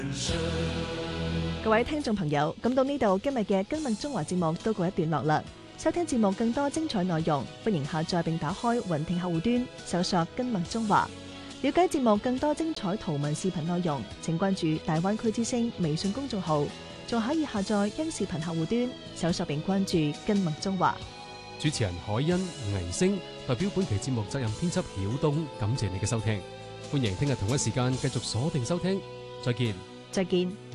各位聽眾朋友，咁到呢度今日嘅今日中華節目都告一段落啦。收聽節目更多精彩內容，歡迎下載並打開雲聽客戶端，搜索今日中華。了解節目更多精彩圖文視頻內容，請關注大灣區之聲微信公眾號，仲可以下載音視頻客戶端，搜索並關注今日中華。 主持人海欣、倪星代表本期節目責任編輯曉東，感謝你嘅收聽。歡迎聽日同一時間繼續鎖定收聽，再見。 再見。